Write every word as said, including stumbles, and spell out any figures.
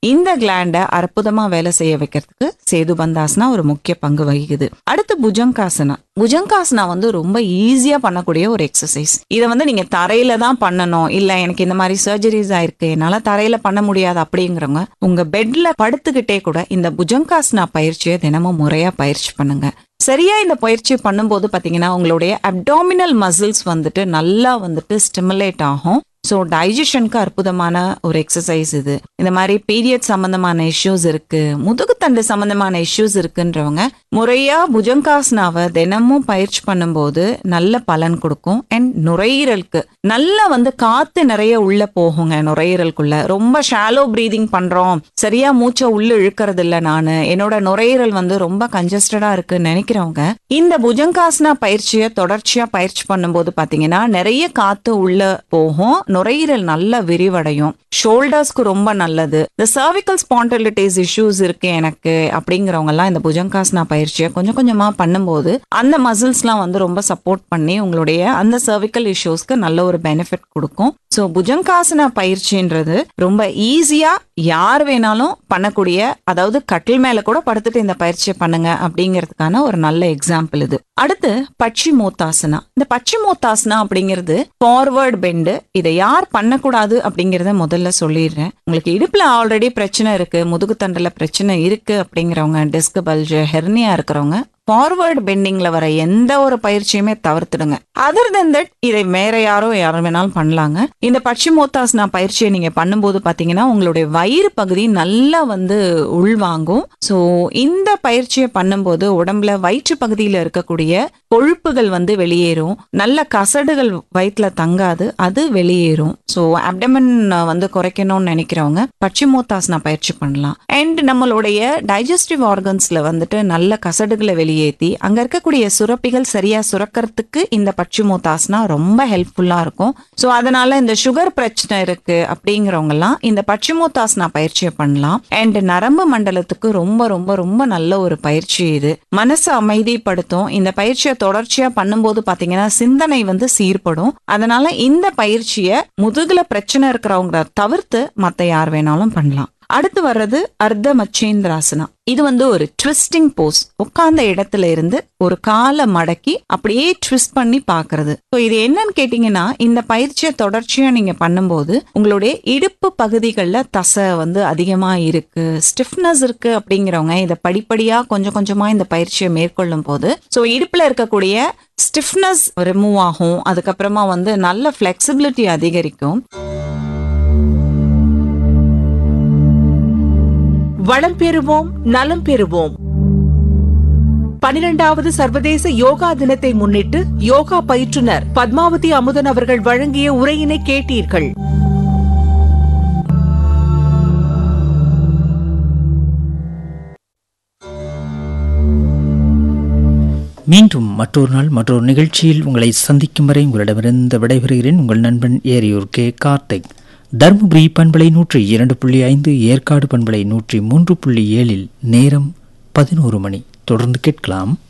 இந்த கிளாண்ட அற்புதமா வேலை செய்ய வைக்கிறதுக்கு சேதுபந்தாசனா ஒரு முக்கிய பங்கு வகிக்குது. அடுத்து புஜங்காசனா. புஜங்காசனா வந்து ரொம்ப ஈஸியா பண்ணக்கூடிய ஒரு எக்ஸசைஸ். இதை வந்து நீங்க தரையில தான் பண்ணணும், இல்ல எனக்கு இந்த மாதிரி சர்ஜரிஸ் ஆயிருக்கு என்னால தரையில பண்ண முடியாது அப்படிங்கிறவங்க உங்க பெட்ல படுத்துக்கிட்டே கூட இந்த புஜங்காசனா பயிற்சியை தினமும் முறையா பயிற்சி பண்ணுங்க. சரியா இந்த பயிற்சி பண்ணும்போது பாத்தீங்கன்னா உங்களுடைய அப்டாமினல் மசில்ஸ் வந்துட்டு நல்லா வந்துட்டு ஸ்டிமுலேட் ஆகும். ஸோ டைஜஷனுக்கு அற்புதமான ஒரு எக்ஸசைஸ் இது. இந்த மாதிரி பீரியட் சம்பந்தமான இஷ்யூஸ் இருக்கு, முதுகுத்தண்டு சம்பந்தமான இஷ்யூஸ் இருக்குன்றவங்க முறையா புஜங்காசனாவை தினமும் பயிற்சி பண்ணும்போது நல்ல பலன் கொடுக்கும். அண்ட் நுரையீரலுக்கு நல்லா வந்து காத்து நிறைய உள்ள போகுங்க. நுரையீரலுக்குள்ள ரொம்ப ஷாலோ பிரீதிங் பண்றோம், சரியா மூச்சை உள்ள இழுக்கிறது இல்லை, நானு என்னோட நுரையீரல் வந்து ரொம்ப கன்ஜஸ்டடா இருக்குன்னு நினைக்கிறவங்க இந்த புஜங்காசனா பயிற்சியை தொடர்ச்சியா பயிற்சி பண்ணும்போது பாத்தீங்கன்னா நிறைய காத்து உள்ள போகும், நுரையீரல் நல்ல விரிவடையும். ஷோல்டர்ஸ்க்கு ரொம்ப நல்லது. இந்த சர்விக்கல் ஸ்பாண்டிலிட்டிஸ் இஷ்யூஸ் இருக்கு எனக்கு அப்படிங்கிறவங்க எல்லாம் இந்த புஜங்காசனா பயிற்சியை கொஞ்சம் கொஞ்சமா பண்ணும்போது அந்த மசில்ஸ் எல்லாம் வந்து ரொம்ப சப்போர்ட் பண்ணி உங்களுடைய அந்த சர்விக்கல் இஷ்யூஸ்க்கு நல்ல ஒரு பெனிஃபிட் கொடுக்கும். ஸோ புஜங்காசனா பயிற்சின்றது ரொம்ப ஈஸியா யார் வேணாலும் பண்ணக்கூடிய, அதாவது கட்டில் மேல கூட படுத்துட்டு இந்த பயிற்சியை பண்ணுங்க அப்படிங்கிறதுக்கான ஒரு நல்ல எக்ஸாம்பிள் இது. அடுத்து பச்சிமோத்தாசனா. இந்த பச்சிமோத்தாசனா அப்படிங்கிறது ஃபார்வர்ட் பெண்டு. இதை யார் பண்ணக்கூடாது அப்படிங்கறத முதல்ல சொல்லிடுறேன். உங்களுக்கு இடுப்புல ஆல்ரெடி பிரச்சனை இருக்கு, முதுகுத்தண்டுல பிரச்சனை இருக்கு அப்படிங்கிறவங்க, டிஸ்க் பல்ஜ், ஹெர்னியா இருக்கிறவங்க ஃபார்வர்ட் பெண்டிங்ல வர எந்த ஒரு பயிற்சியுமே தவிர்த்துடுங்க. அதர் தென் தட் இதை வேற யாரோ யாரும் வேணாலும் பண்ணலாங்க. இந்த பச்சிமோத்தாசனா பயிற்சியை நீங்க பண்ணும்போது பாத்தீங்கன்னா உங்களுடைய வயிறு பகுதி நல்லா வந்து உள்வாங்கும். ஸோ இந்த பயிற்சியை பண்ணும்போது உடம்புல வயிற்று பகுதியில இருக்கக்கூடிய கொழுப்புகள் வந்து வெளியேறும், நல்ல கசடுகள் வயிற்றுல தங்காது, அது வெளியேறும். ஸோ அப்டமன் வந்து குறைக்கணும்னு நினைக்கிறவங்க பச்சிமோத்தாசனா பயிற்சி பண்ணலாம். அண்ட் நம்மளுடைய டைஜஸ்டிவ் ஆர்கன்ஸ்ல வந்துட்டு நல்ல கசடுகளை வெளியே ஏத்தி அங்க இருக்கக்கூடிய சுரப்பிகள் சரியா சுரக்கிறதுக்கு இந்த பச்சிமோத்தாசனா ரொம்ப ஹெல்ப்ஃபுல்லா இருக்கும். சோ அதனால இந்த சுகர் பிரச்சனை இருக்கு அப்படிங்கிறவங்க எல்லாம் இந்த பச்சிமோத்தாசனா பயிற்சியை பண்ணலாம். அண்ட் நரம்பு மண்டலத்துக்கு ரொம்ப ரொம்ப ரொம்ப நல்ல ஒரு பயிற்சி இது. மனசு அமைதிப்படுத்தும். இந்த பயிற்சியை தொடர்ச்சியா பண்ணும்போது பாத்தீங்கன்னா சிந்தனை வந்து சீர்படும். அதனால இந்த பயிற்சியை முதுகுல பிரச்சனை இருக்கிறவங்க தவிர்த்து மத்த யார் வேணாலும் பண்ணலாம். அடுத்து வர்றது அர்த்த மச்சேந்திராசனா. இது வந்து ஒரு ட்விஸ்டிங் போஸ். உட்கார்ந்த இடத்துல இருந்து ஒரு காலை மடக்கி அப்படியே ட்விஸ்ட் பண்ணி பாக்குறது. ஸோ இது என்னன்னு கேட்டீங்கன்னா இந்த பயிற்சியை தொடர்ச்சியா நீங்க பண்ணும்போது உங்களுடைய இடுப்பு பகுதிகளில் தசை வந்து அதிகமா இருக்கு, ஸ்டிஃப்னஸ் இருக்கு அப்படிங்கிறவங்க இதை படிப்படியா கொஞ்சம் கொஞ்சமா இந்த பயிற்சியை மேற்கொள்ளும் போது ஸோ இடுப்புல இருக்கக்கூடிய ஸ்டிஃப்னஸ் ரிமூவ் ஆகும். அதுக்கப்புறமா வந்து நல்ல ஃபிளெக்சிபிலிட்டி அதிகரிக்கும். வளம் பெறுவோம், நலம் பெறுவோம். பனிரெண்டாவது சர்வதேச யோகா தினத்தை முன்னிட்டு யோகா பயிற்றுனர் பத்மாவதி அமுதன் அவர்கள் வழங்கிய உரையினை கேட்டீர்கள். மீண்டும் மற்றொரு நாள் மற்றொரு நிகழ்ச்சியில் உங்களை சந்திக்கும் வரை உங்களிடமிருந்து விடைபெறுகிறேன். உங்கள் நண்பன் ஏரியூர் கே கார்த்திக். தருமபுரி பண்பலை நூற்றி இரண்டு புள்ளி ஐந்து, ஏற்காடு பண்பலை நூற்றி மூன்று புள்ளி ஏழில் நேரம் பதினோரு மணி. தொடர்ந்து கேட்கலாம்.